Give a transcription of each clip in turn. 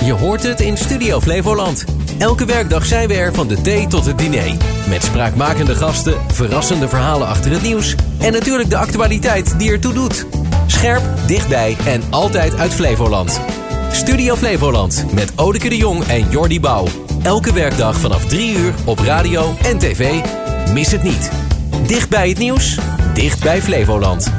Je hoort het in Studio Flevoland. Elke werkdag zijn we er van de thee tot het diner. Met spraakmakende gasten, verrassende verhalen achter het nieuws en natuurlijk de actualiteit die ertoe doet. Scherp, dichtbij en altijd uit Flevoland. Studio Flevoland met Odeke de Jong en Jordi Bouw. Elke werkdag vanaf 3 uur op radio en tv. Mis het niet. Dicht bij het nieuws, dicht bij Flevoland.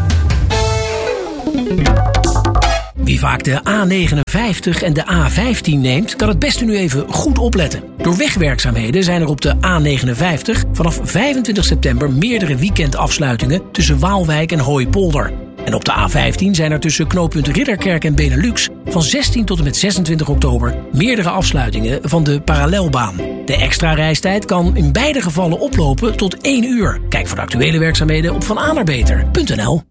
Wie vaak de A59 en de A15 neemt, kan het beste nu even goed opletten. Door wegwerkzaamheden zijn er op de A59 vanaf 25 september meerdere weekendafsluitingen tussen Waalwijk en Hooipolder. En op de A15 zijn er tussen knooppunt Ridderkerk en Benelux van 16 tot en met 26 oktober meerdere afsluitingen van de parallelbaan. De extra reistijd kan in beide gevallen oplopen tot 1 uur. Kijk voor de actuele werkzaamheden op vananaarbeter.nl.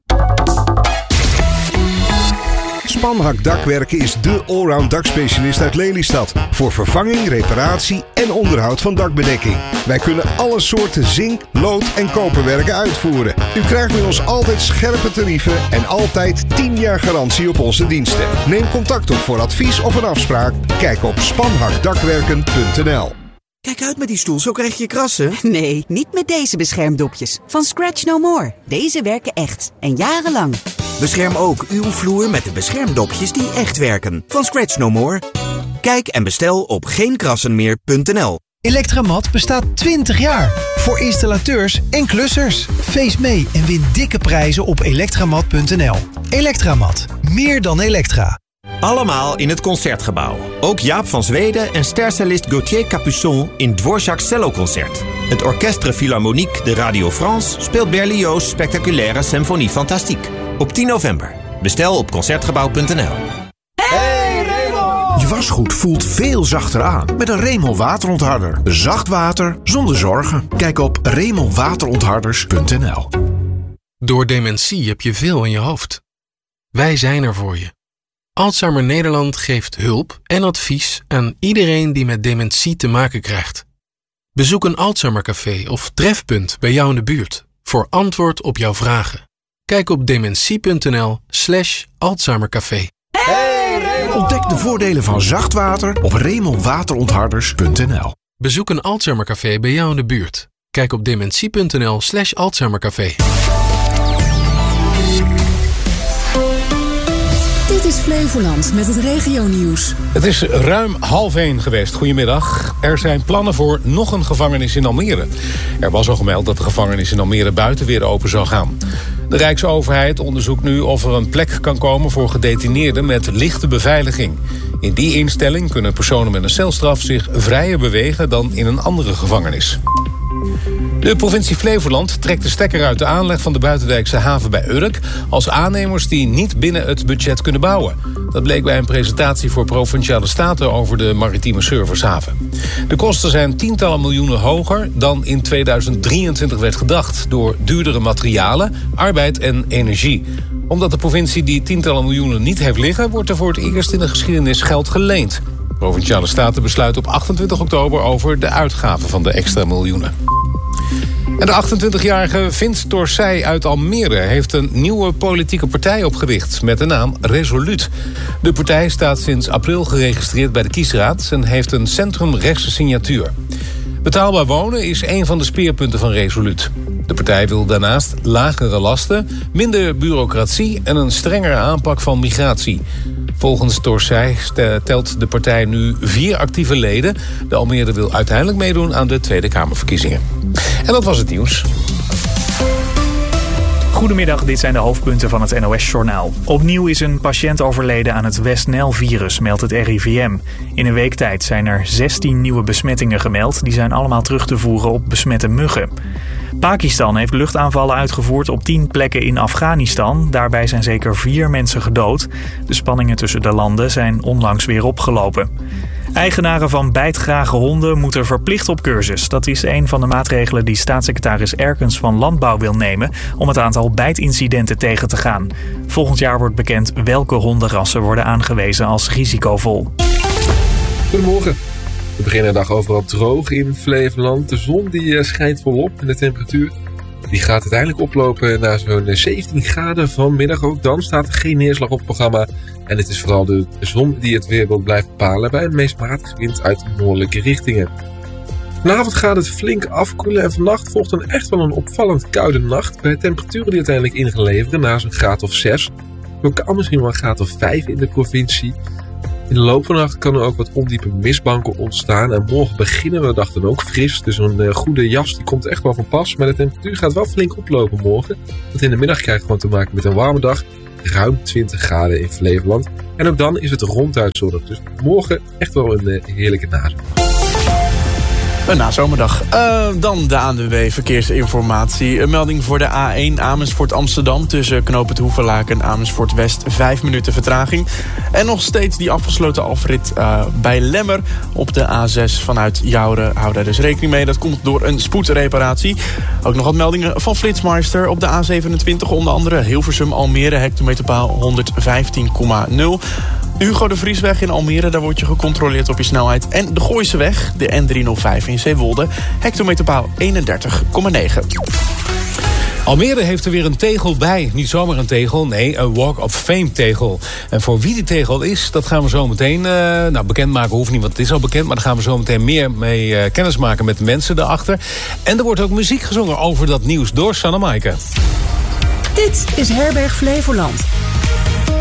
Spanhak Dakwerken is dé allround dakspecialist uit Lelystad. Voor vervanging, reparatie en onderhoud van dakbedekking. Wij kunnen alle soorten zink, lood en koperwerken uitvoeren. U krijgt bij ons altijd scherpe tarieven en altijd 10 jaar garantie op onze diensten. Neem contact op voor advies of een afspraak. Kijk op spanhakdakwerken.nl. Kijk uit met die stoel, zo krijg je krassen. Nee, niet met deze beschermdopjes. Van Scratch No More. Deze werken echt. En jarenlang. Bescherm ook uw vloer met de beschermdopjes die echt werken. Van Scratch No More. Kijk en bestel op geenkrassenmeer.nl. Electramat bestaat 20 jaar. Voor installateurs en klussers. Feest mee en win dikke prijzen op elektramat.nl. Electramat. Meer dan elektra. Allemaal in het Concertgebouw. Ook Jaap van Zweden en stercellist Gauthier Capuçon in Dvorak's celloconcert. Het Orchestre Philharmonique de Radio France speelt Berlioz' spectaculaire Symphonie Fantastique. Op 10 november. Bestel op concertgebouw.nl. Hey Remel! Je wasgoed voelt veel zachter aan met een Remel waterontharder. Zacht water zonder zorgen. Kijk op remelwaterontharders.nl. Door dementie heb je veel in je hoofd. Wij zijn er voor je. Alzheimer Nederland geeft hulp en advies aan iedereen die met dementie te maken krijgt. Bezoek een Alzheimercafé of trefpunt bij jou in de buurt voor antwoord op jouw vragen. Kijk op dementie.nl/Alzheimercafé. Ontdek de voordelen van zacht water op remelwaterontharders.nl. Bezoek een Alzheimercafé bij jou in de buurt. Kijk op dementie.nl/Alzheimercafé. Dit is Flevoland met het regionieuws. Het is ruim 12:30 geweest. Goedemiddag. Er zijn plannen voor nog een gevangenis in Almere. Er was al gemeld dat de gevangenis in Almere buiten weer open zou gaan. De Rijksoverheid onderzoekt nu of er een plek kan komen voor gedetineerden met lichte beveiliging. In die instelling kunnen personen met een celstraf zich vrijer bewegen dan in een andere gevangenis. De provincie Flevoland trekt de stekker uit de aanleg van de buitendijkse haven bij Urk als aannemers die niet binnen het budget kunnen bouwen. Dat bleek bij een presentatie voor Provinciale Staten over de maritieme servicehaven. De kosten zijn tientallen miljoenen hoger dan in 2023 werd gedacht door duurdere materialen, arbeid en energie. Omdat de provincie die tientallen miljoenen niet heeft liggen, wordt er voor het eerst in de geschiedenis geld geleend. Provinciale Staten besluiten op 28 oktober over de uitgaven van de extra miljoenen. En de 28-jarige Vint Torsij uit Almere heeft een nieuwe politieke partij opgericht met de naam Resoluut. De partij staat sinds april geregistreerd bij de kiesraad en heeft een centrumrechtse signatuur. Betaalbaar wonen is een van de speerpunten van Resoluut. De partij wil daarnaast lagere lasten, minder bureaucratie en een strengere aanpak van migratie. Volgens Torsij telt de partij nu 4 actieve leden. De Almere wil uiteindelijk meedoen aan de Tweede Kamerverkiezingen. En dat was het nieuws. Goedemiddag, dit zijn de hoofdpunten van het NOS-journaal. Opnieuw is een patiënt overleden aan het West-Nile-virus, meldt het RIVM. In een week tijd zijn er 16 nieuwe besmettingen gemeld. Die zijn allemaal terug te voeren op besmette muggen. Pakistan heeft luchtaanvallen uitgevoerd op 10 plekken in Afghanistan. Daarbij zijn zeker 4 mensen gedood. De spanningen tussen de landen zijn onlangs weer opgelopen. Eigenaren van bijtgrage honden moeten verplicht op cursus. Dat is een van de maatregelen die staatssecretaris Erkens van Landbouw wil nemen om het aantal bijtincidenten tegen te gaan. Volgend jaar wordt bekend welke hondenrassen worden aangewezen als risicovol. Goedemorgen. We beginnen de dag overal droog in Flevoland. De zon die schijnt volop en de temperatuur Die gaat uiteindelijk oplopen naar zo'n 17 graden vanmiddag. Ook dan staat er geen neerslag op het programma. En het is vooral de zon die het weerbeeld blijft bepalen bij een meest matige wind uit noordelijke richtingen. Vanavond gaat het flink afkoelen en vannacht volgt dan echt wel een opvallend koude nacht. Bij temperaturen die uiteindelijk in gaan leveren naar zo'n graad of 6. Lokaal misschien wel een graad of 5 in de provincie. In de loop van de nacht kan er ook wat ondiepe mistbanken ontstaan. En morgen beginnen we de dag dan ook fris. Dus een goede jas die komt echt wel van pas. Maar de temperatuur gaat wel flink oplopen morgen. Want in de middag krijg je gewoon te maken met een warme dag. Ruim 20 graden in Flevoland. En ook dan is het ronduit zonnig. Dus morgen echt wel een heerlijke nazomer. Een nazomerdag. Dan de ANWB Verkeersinformatie. Een melding voor de A1 Amersfoort Amsterdam. Tussen knooppunt Hoevelaken en Amersfoort West. 5 minuten vertraging. En nog steeds die afgesloten afrit bij Lemmer op de A6 vanuit Jouren. Hou daar dus rekening mee. Dat komt door een spoedreparatie. Ook nog wat meldingen van Flitsmeister op de A27. Onder andere Hilversum Almere hectometerpaal 115,0. Hugo de Vriesweg in Almere, daar word je gecontroleerd op je snelheid. En de Gooiseweg, de N305 in Zeewolde, hectometerpaal 31,9. Almere heeft er weer een tegel bij. Niet zomaar een tegel, nee, een Walk of Fame tegel. En voor wie die tegel is, dat gaan we zo meteen bekendmaken. Hoeft niet, want het is al bekend. Maar daar gaan we zo meteen meer mee kennis maken met de mensen erachter. En er wordt ook muziek gezongen over dat nieuws door Sanne Maaike. Dit is Herberg Flevoland.